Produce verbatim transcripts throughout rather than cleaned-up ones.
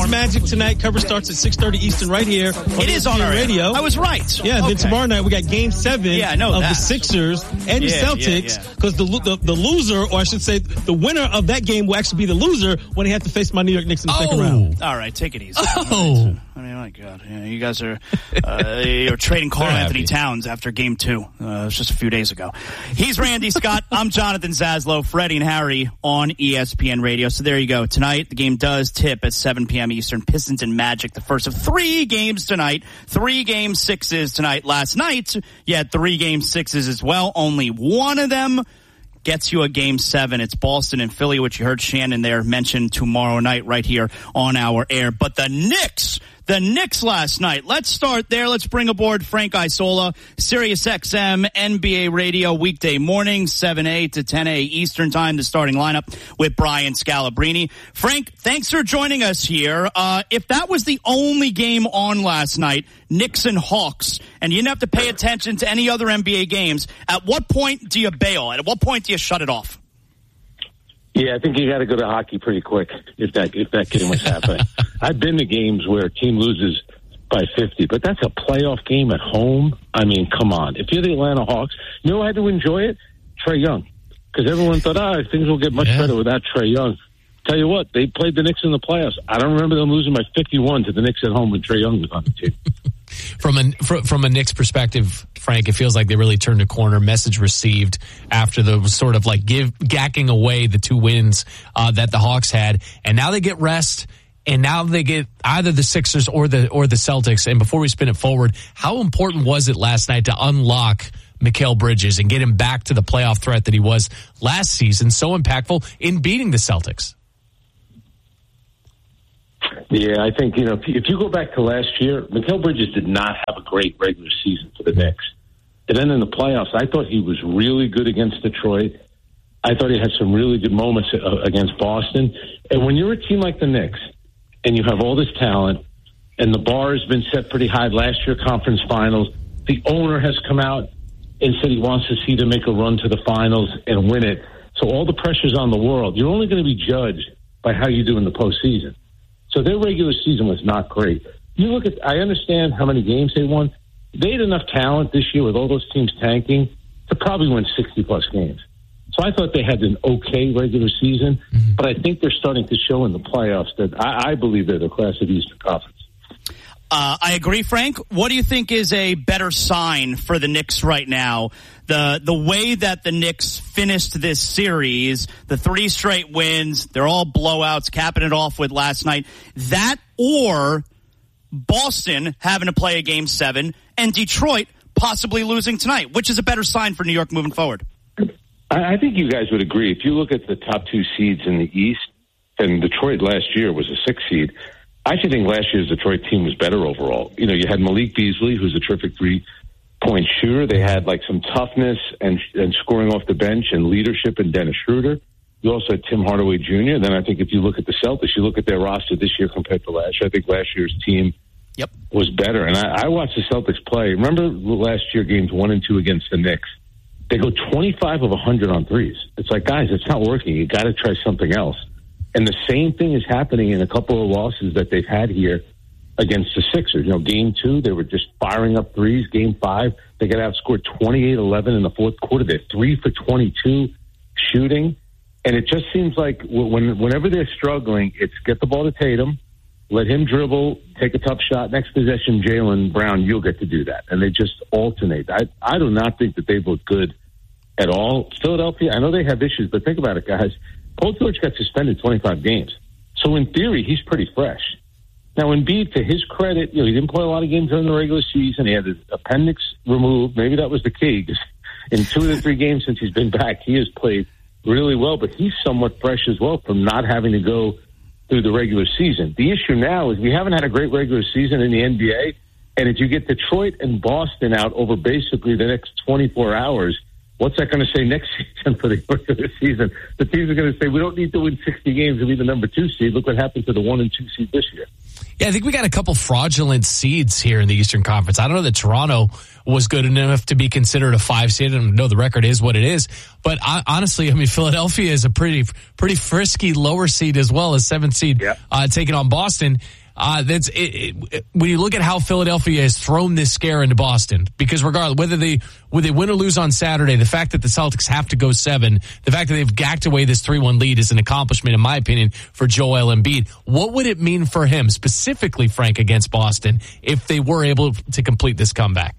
Magic tonight. Cover starts at six thirty Eastern right here. It is on our radio. I was right. Yeah, okay. Then tomorrow night we got game seven yeah, I know of that. the Sixers and yeah, the Celtics because yeah, the, yeah. the the loser, or I should say the winner of that game will actually be the loser when they have to face my New York Knicks in the oh. second round. All right, take it easy. Oh. I mean, my God. Yeah, you guys are uh, you're trading Karl Anthony Towns after game two. Uh, it was just a few days ago. He's Randy Scott. I'm Jonathan Zaslow. Freddie and Harry on E S P N Radio. So there you go. Tonight, the game does tip at seven p.m. Eastern. Pistons and Magic, the first of three games tonight. Three game sixes tonight. Last night, you had three game sixes as well. Only one of them gets you a game seven. It's Boston and Philly, which you heard Shannon there mention tomorrow night right here on our air. But the Knicks, the Knicks last night. Let's start there. Let's bring aboard Frank Isola, Sirius X M N B A Radio, weekday morning, seven a to ten a Eastern Time, the starting lineup with Brian Scalabrine. Frank, thanks for joining us here. Uh, if that was the only game on last night, Knicks and Hawks, and you didn't have to pay attention to any other N B A games, at what point do you bail? At what point do you shut it off? Yeah, I think you got to go to hockey pretty quick if that if that game was happening. I've been to games where a team loses by fifty, but that's a playoff game at home. I mean, come on. If you're the Atlanta Hawks, you know who had to enjoy it? Trae Young. Because everyone thought, ah, things will get much yeah. better without Trae Young. Tell you what, they played the Knicks in the playoffs. I don't remember them losing by fifty-one to the Knicks at home when Trae Young was on the team. From a from a Knicks perspective, Frank, it feels like they really turned a corner. Message received after the sort of like give gacking away the two wins uh, that the Hawks had, and now they get rest, and now they get either the Sixers or the or the Celtics. And before we spin it forward, how important was it last night to unlock Mikal Bridges and get him back to the playoff threat that he was last season? So impactful in beating the Celtics. Yeah, I think, you know, if you, if you go back to last year, Mikal Bridges did not have a great regular season for the Knicks. And then in the playoffs, I thought he was really good against Detroit. I thought he had some really good moments against Boston. And when you're a team like the Knicks and you have all this talent and the bar has been set pretty high last year, conference finals, the owner has come out and said he wants to see them make a run to the finals and win it. So all the pressure's on the world. You're only going to be judged by how you do in the postseason. So their regular season was not great. You look at, I understand how many games they won. They had enough talent this year with all those teams tanking to probably win sixty plus games. So I thought they had an okay regular season, mm-hmm. but I think they're starting to show in the playoffs that I, I believe they're the class of the Eastern Conference. Uh, I agree, Frank. What do you think is a better sign for the Knicks right now? The the way that the Knicks finished this series, the three straight wins, they're all blowouts, capping it off with last night. That or Boston having to play a game seven and Detroit possibly losing tonight. Which is a better sign for New York moving forward? I, I think you guys would agree. If you look at the top two seeds in the East, and Detroit last year was a six seed, I actually think last year's Detroit team was better overall. You know, you had Malik Beasley, who's a terrific three-point shooter. They had, like, some toughness and, and scoring off the bench and leadership in Dennis Schroeder. You also had Tim Hardaway Junior Then I think if you look at the Celtics, you look at their roster this year compared to last year, I think last year's team yep. was better. And I, I watched the Celtics play. Remember last year, games one and two against the Knicks? They go twenty-five of one hundred on threes. It's like, guys, it's not working. You got to try something else. And the same thing is happening in a couple of losses that they've had here against the Sixers. You know, game two, they were just firing up threes. Game five, they got outscored twenty-eight eleven in the fourth quarter. They're three for twenty-two shooting. And it just seems like when whenever they're struggling, it's get the ball to Tatum, let him dribble, take a tough shot. Next possession, Jaylen Brown, you'll get to do that. And they just alternate. I, I do not think that they've looked good at all. Philadelphia, I know they have issues, but think about it, guys. Paul George got suspended twenty-five games. So in theory, he's pretty fresh. Now, Embiid, to his credit, you know, he didn't play a lot of games during the regular season. He had his appendix removed. Maybe that was the key. Because in two of the three games since he's been back, he has played really well. But he's somewhat fresh as well from not having to go through the regular season. The issue now is we haven't had a great regular season in the N B A. And if you get Detroit and Boston out over basically the next twenty-four hours, what's that going to say next season for the regular season? The teams are going to say, we don't need to win sixty games to be the number two seed. Look what happened to the one and two seed this year. Yeah, I think we got a couple fraudulent seeds here in the Eastern Conference. I don't know that Toronto was good enough to be considered a five seed. I don't know, the record is what it is. But I, honestly, I mean, Philadelphia is a pretty pretty frisky lower seed as well as seventh seed, yeah. uh, taking on Boston. Uh, that's it, it, when you look at how Philadelphia has thrown this scare into Boston, because regardless whether they whether they win or lose on Saturday, the fact that the Celtics have to go seven, the fact that they've gacked away this three one lead is an accomplishment, in my opinion, for Joel Embiid. What would it mean for him specifically, Frank, against Boston if they were able to complete this comeback?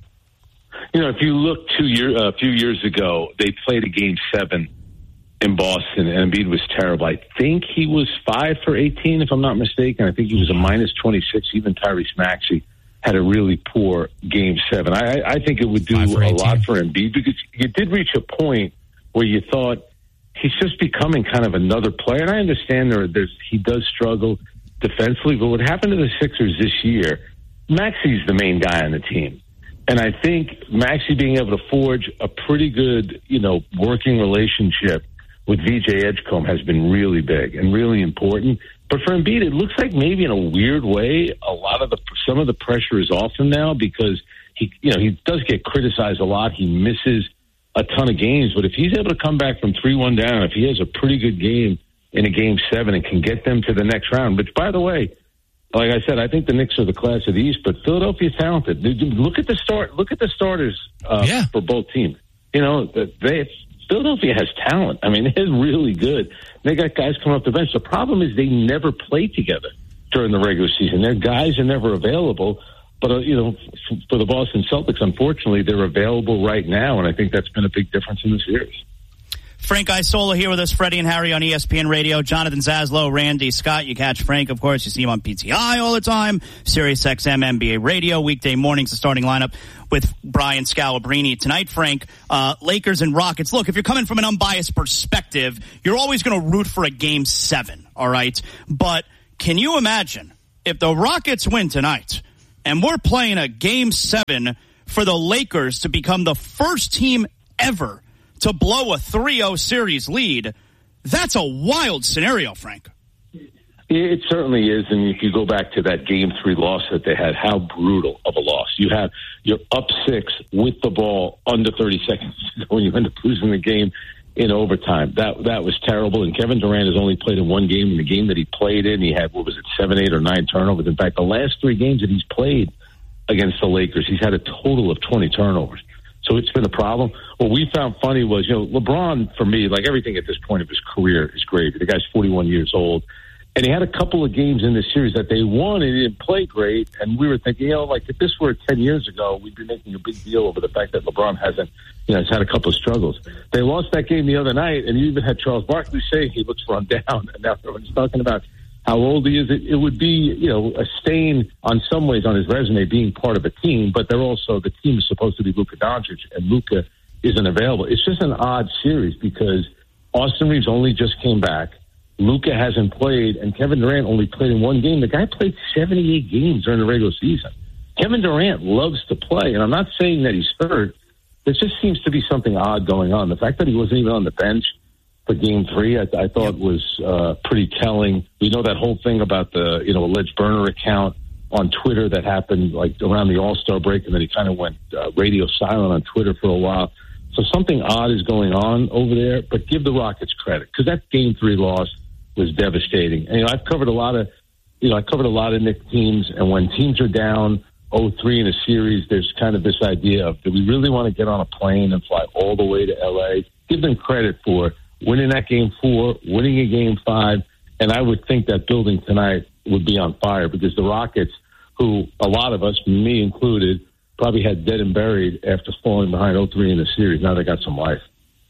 You know, if you look two year a uh, few years ago, they played a game seven in Boston, and Embiid was terrible. I think he was five for eighteen, if I'm not mistaken. I think he was a minus twenty-six. Even Tyrese Maxey had a really poor game seven. I, I think it would do a lot for Embiid, because you did reach a point where you thought he's just becoming kind of another player. And I understand there, there's he does struggle defensively, but what happened to the Sixers this year, Maxey's the main guy on the team. And I think Maxey being able to forge a pretty good, you know, working relationship with V J Edgecombe has been really big and really important. But for Embiid, it looks like maybe in a weird way, a lot of the some of the pressure is off him now, because he, you know, he does get criticized a lot. He misses a ton of games, but if he's able to come back from three one down, if he has a pretty good game in a game seven and can get them to the next round, which, by the way, like I said, I think the Knicks are the class of the East, but Philadelphia's talented. Look at the start. Look at the starters uh, yeah. for both teams. You know, they. Philadelphia has talent. I mean, they're really good. They got guys coming off the bench. The problem is they never play together during the regular season. Their guys are never available. But, uh, you know, for the Boston Celtics, unfortunately, they're available right now, and I think that's been a big difference in the series. Frank Isola here with us, Freddie and Harry on E S P N Radio. Jonathan Zaslow, Randy Scott. You catch Frank, of course. You see him on P T I all the time. Sirius X M N B A Radio, weekday mornings, the starting lineup with Brian Scalabrine. Tonight, Frank, uh, Lakers and Rockets. Look, if you're coming from an unbiased perspective, you're always going to root for a game seven, all right? But can you imagine if the Rockets win tonight and we're playing a game seven for the Lakers to become the first team ever to blow a three oh series lead? That's a wild scenario, Frank. It certainly is, and if you go back to that game three loss that they had, how brutal of a loss. You have, you're up six with the ball under thirty seconds when you end up losing the game in overtime. That that was terrible, and Kevin Durant has only played in one game. In the game that he played in, he had, what was it, seven, eight, or nine turnovers. In fact, the last three games that he's played against the Lakers, he's had a total of twenty turnovers. So it's been a problem. What we found funny was, you know, LeBron, for me, like everything at this point of his career is great. The guy's forty-one years old. And he had a couple of games in this series that they won and he didn't play great. And we were thinking, you know, like if this were ten years ago, we'd be making a big deal over the fact that LeBron hasn't, you know, has had a couple of struggles. They lost that game the other night, and you even had Charles Barkley saying he looks run down. And now everyone's talking about how old he is. It, it would be, you know, a stain on some ways on his resume being part of a team, but they're also, the team is supposed to be Luka Doncic, and Luka isn't available. It's just an odd series because Austin Reeves only just came back. Luka hasn't played, and Kevin Durant only played in one game. The guy played seventy-eight games during the regular season. Kevin Durant loves to play, and I'm not saying that he's hurt. There just seems to be something odd going on. The fact that he wasn't even on the bench for game three, I, I thought was uh, pretty telling. We know that whole thing about the, you know, alleged burner account on Twitter that happened like around the All-Star break, and then he kind of went uh, radio silent on Twitter for a while. So something odd is going on over there, but give the Rockets credit because that game three loss was devastating. And, you know, I've covered a lot of, you know, I covered a lot of Knicks teams, and when teams are down oh three in a series, there's kind of this idea of, do we really want to get on a plane and fly all the way to L A? Give them credit for winning that game four, winning a game five, and I would think that building tonight would be on fire because the Rockets, who a lot of us, me included, probably had dead and buried after falling behind oh three in the series, now they got some life.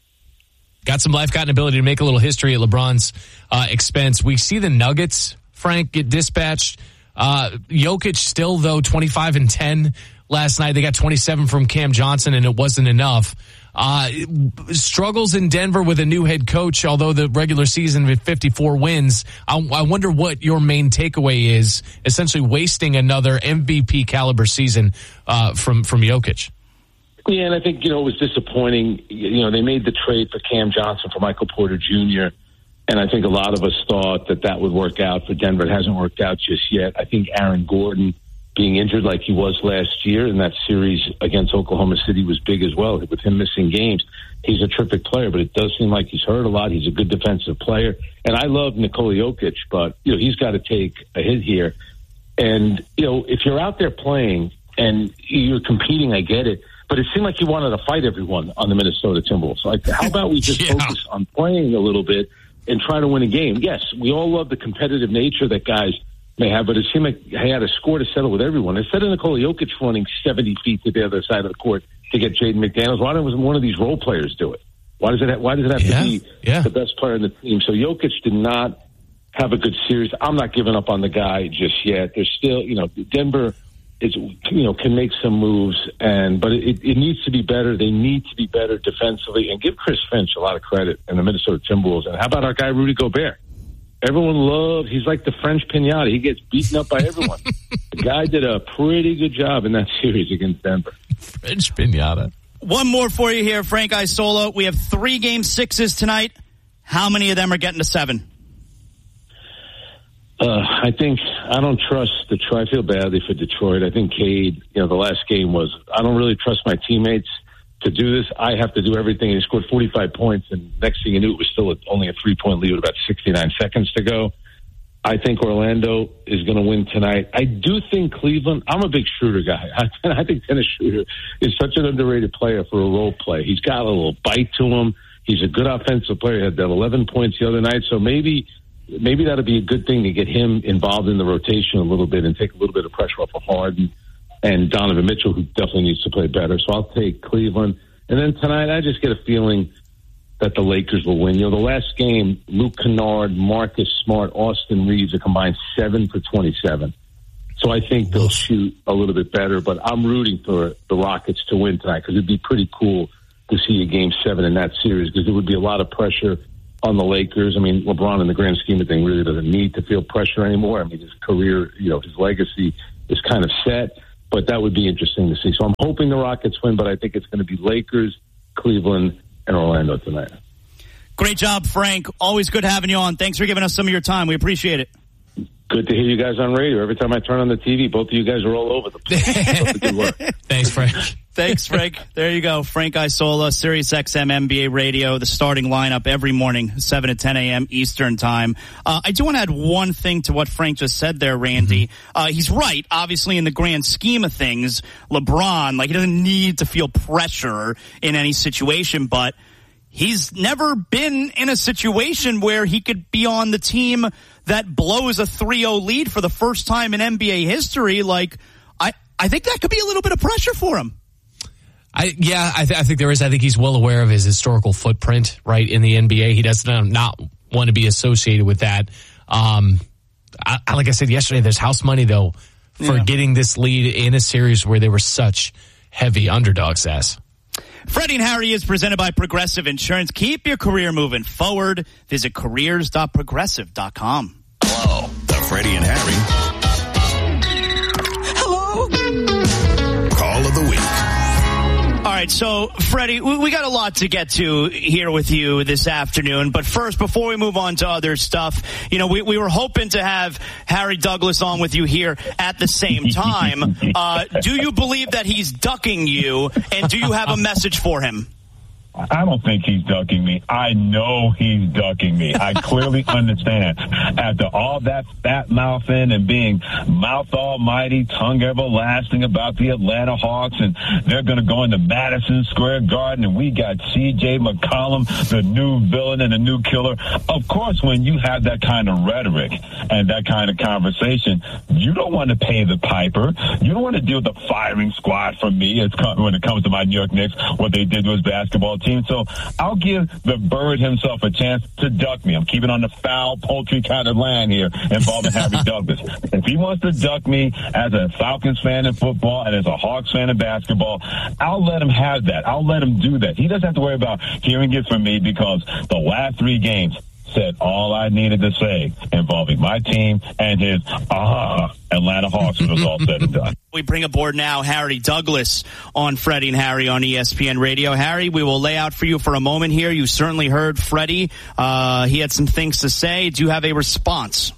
Got some life, got an ability to make a little history at LeBron's uh, expense. We see the Nuggets, Frank, get dispatched. Uh, Jokic still, though, twenty-five and ten last night. They got twenty-seven from Cam Johnson, and it wasn't enough. Uh, struggles in Denver with a new head coach, although the regular season with fifty-four wins. I, I wonder what your main takeaway is, essentially wasting another M V P caliber season uh, from, from Jokic. Yeah, and I think, you know, it was disappointing. You know, they made the trade for Cam Johnson for Michael Porter Junior, And I think a lot of us thought that that would work out for Denver. It hasn't worked out just yet. I think Aaron Gordon being injured like he was last year in that series against Oklahoma City was big as well. With him missing games, he's a terrific player, but it does seem like he's hurt a lot. He's a good defensive player. And I love Nikola Jokic, but, you know, he's got to take a hit here. And, you know, if you're out there playing and you're competing, I get it. But it seemed like he wanted to fight everyone on the Minnesota Timberwolves. Like, how about we just yeah. focus on playing a little bit and try to win a game? Yes, we all love the competitive nature that guys may have, but it seemed like he had a score to settle with everyone. Instead of Nikola Jokic running seventy feet to the other side of the court to get Jaden McDaniels, why doesn't one of these role players do it? Why does it have, why does it have yeah. to be yeah. the best player in the team? So Jokic did not have a good series. I'm not giving up on the guy just yet. There's still, you know, Denver is, you know, can make some moves, and but it, it needs to be better. They need to be better defensively, and give Chris Finch a lot of credit and the Minnesota Timberwolves. And how about our guy Rudy Gobert? Everyone loves, he's like the French Pinata. He gets beaten up by everyone. The guy did a pretty good job in that series against Denver. French Pinata. One more for you here, Frank Isola. We have three game sixes tonight. How many of them are getting to seven? Uh, I think I don't trust Detroit. I feel badly for Detroit. I think Cade, you know, the last game was, I don't really trust my teammates to do this. I have to do everything. He scored forty-five points, and next thing you knew, it was still only a three-point lead with about sixty-nine seconds to go. I think Orlando is going to win tonight. I do think Cleveland, I'm a big Schroeder guy. I, I think Dennis Schroeder is such an underrated player for a role play. He's got a little bite to him. He's a good offensive player. He had that eleven points the other night, so maybe maybe that'll be a good thing to get him involved in the rotation a little bit and take a little bit of pressure off of Harden and Donovan Mitchell, who definitely needs to play better. So I'll take Cleveland. And then tonight, I just get a feeling that the Lakers will win. You know, the last game, Luke Kennard, Marcus Smart, Austin Reeves are combined seven for twenty-seven. So I think they'll shoot a little bit better. But I'm rooting for the Rockets to win tonight because it'd be pretty cool to see a game seven in that series because there would be a lot of pressure on the Lakers. I mean, LeBron, in the grand scheme of things, really doesn't need to feel pressure anymore. I mean, his career, you know, his legacy is kind of set. But that would be interesting to see. So I'm hoping the Rockets win, but I think it's going to be Lakers, Cleveland, and Orlando tonight. Great job, Frank. Always good having you on. Thanks for giving us some of your time. We appreciate it. Good to hear you guys on radio. Every time I turn on the T V, both of you guys are all over the place. Good work. Thanks, Frank. Thanks, Frank. There you go. Frank Isola, Sirius X M N B A Radio, the starting lineup every morning, seven to ten a.m. Eastern time. Uh, I do want to add one thing to what Frank just said there, Randy. Mm-hmm. Uh, he's right. Obviously, in the grand scheme of things, LeBron, like, he doesn't need to feel pressure in any situation, but he's never been in a situation where he could be on the team that blows a three oh lead for the first time in N B A history. Like, I, I think that could be a little bit of pressure for him. I, yeah, I, th- I think there is. I think he's well aware of his historical footprint, right, in the N B A. He does not, not want to be associated with that. Um, I, like I said yesterday, there's house money, though, for yeah. getting this lead in a series where they were such heavy underdogs, Sass. Freddie and Harry is presented by Progressive Insurance. Keep your career moving forward. Visit careers dot progressive dot com. Hello, the Freddie and Harry. Hello. Call of the week. All right, so, Freddie, we got a lot to get to here with you this afternoon. But first, before we move on to other stuff, you know, we, we were hoping to have Harry Douglas on with you here at the same time. Uh, do you believe that he's ducking you, and do you have a message for him? I don't think he's ducking me. I know he's ducking me. I clearly understand. After all that fat mouthing and being mouth almighty, tongue everlasting about the Atlanta Hawks, and they're going to go into Madison Square Garden, and we got C J McCollum, the new villain and the new killer. Of course, when you have that kind of rhetoric and that kind of conversation, you don't want to pay the piper. You don't want to deal with the firing squad from me as when it comes to my New York Knicks, what they did to his basketball team. So I'll give the bird himself a chance to duck me. I'm keeping on the foul, poultry kind of land here involving Harry Douglas. If he wants to duck me as a Falcons fan in football and as a Hawks fan in basketball, I'll let him have that. I'll let him do that. He doesn't have to worry about hearing it from me because the last three games said all I needed to say involving my team and his uh, Atlanta Hawks when it was all said and done. We We bring aboard now Harry Douglas on Freddie and Harry on E S P N Radio. Harry, we will lay out for you for a moment here. You certainly heard Freddie. Uh, he had some things to say. Do you have a response?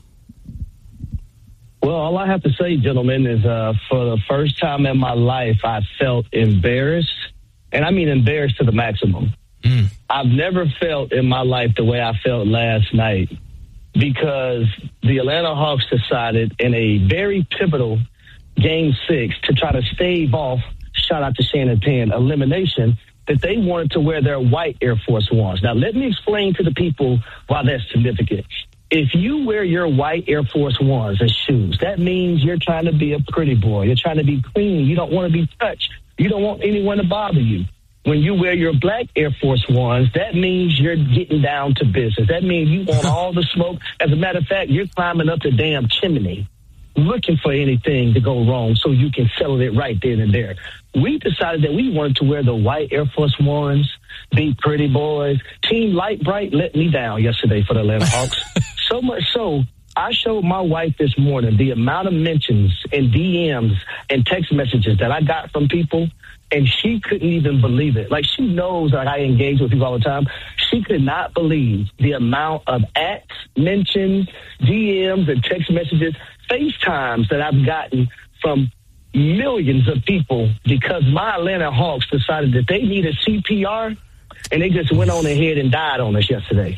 Well, all I have to say, gentlemen, is uh, for the first time in my life, I felt embarrassed, and I mean embarrassed to the maximum. Mm. I've never felt in my life the way I felt last night, because the Atlanta Hawks decided in a very pivotal game six to try to stave off, shout out to Shannon Penn, elimination, that they wanted to wear their white Air Force Ones. Now, let me explain to the people why that's significant. If you wear your white Air Force Ones as shoes, that means you're trying to be a pretty boy. You're trying to be clean. You don't want to be touched. You don't want anyone to bother you. When you wear your black Air Force Ones, that means you're getting down to business. That means you want all the smoke. As a matter of fact, you're climbing up the damn chimney looking for anything to go wrong so you can settle it right then and there. We decided that we wanted to wear the white Air Force Ones, be pretty boys. Team Light Bright let me down yesterday for the Atlanta Hawks. So much so, I showed my wife this morning the amount of mentions and D Ms and text messages that I got from people, and she couldn't even believe it. Like, she knows that I engage with people all the time. She could not believe the amount of ats, mentions, D Ms, and text messages, FaceTimes that I've gotten from millions of people because my Atlanta Hawks decided that they needed C P R, and they just went on ahead and died on us yesterday.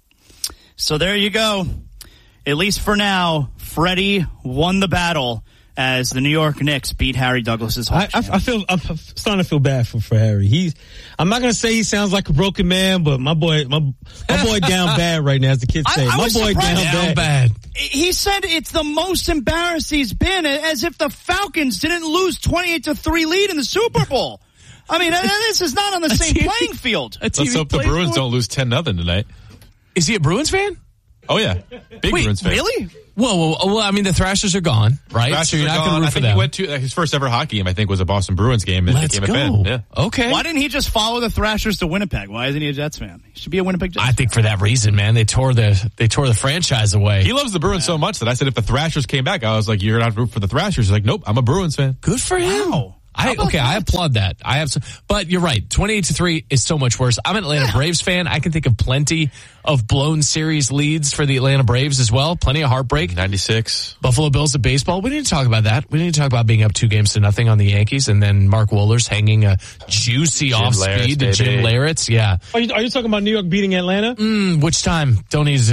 So there you go. At least for now, Freddie won the battle as the New York Knicks beat Harry Douglas's Hawks. I, I, I feel I'm starting to feel bad for, for Harry. He's I'm not gonna say he sounds like a broken man, but my boy my my boy down bad right now, as the kids say. I, I my boy down, down bad. bad. He said it's the most embarrassed he's been, as if the Falcons didn't lose twenty-eight to three lead in the Super Bowl. I mean, this is not on the same playing field. Let's hope the Bruins for? don't lose ten nothing tonight. Is he a Bruins fan? Oh, yeah. Big Wait, Bruins fan. Really? Whoa, whoa, whoa, well, I mean, the Thrashers are gone, right? Thrashers so you're not going to root I for think them. he went to uh, his first ever hockey game, I think, was a Boston Bruins game. And Let's became go. A fan. Yeah. Okay. Why didn't he just follow the Thrashers to Winnipeg? Why isn't he a Jets fan? He should be a Winnipeg Jets I think fan. for that reason, man. They tore the they tore the franchise away. He loves the Bruins yeah. so much that I said if the Thrashers came back, I was like, you're not root for the Thrashers. He's like, nope, I'm a Bruins fan. Good for him. Wow. I, okay, that? I applaud that. I have, some, but you're right. twenty-eight to three is so much worse. I'm an Atlanta yeah. Braves fan. I can think of plenty of blown series leads for the Atlanta Braves as well. Plenty of heartbreak. ninety-six Buffalo Bills of baseball. We need to talk about that. We need to talk about being up two games to nothing on the Yankees, and then Mark Wohlers hanging a juicy Jim off Lehretz, speed to Jim baby. Lehretz. Yeah. Are you, are you talking about New York beating Atlanta? Mm, which time? Don't need to